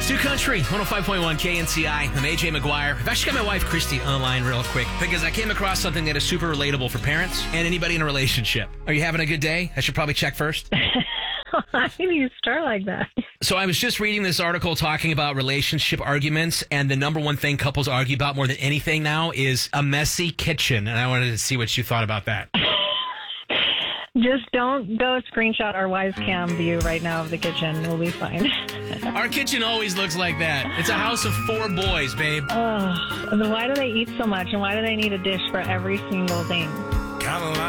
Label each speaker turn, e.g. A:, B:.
A: Sioux Country, 105.1 KNCI. I'm AJ McGuire. I've actually got my wife, Christy, on the line real quick because I came across something that is super relatable for parents and anybody in a relationship. Are you having a good day? I should probably check first.
B: Why do you start like that?
A: So I was just reading this article talking about relationship arguments, and the number one thing couples argue about more than anything now is a messy kitchen. And I wanted to see what you thought about that.
B: Just don't go screenshot our wife's cam view right now of the kitchen. We'll be fine.
A: Our kitchen always looks like that. It's a house of 4 boys, babe.
B: And then why do they eat so much? And why do they need a dish for every single thing?
C: Kinda like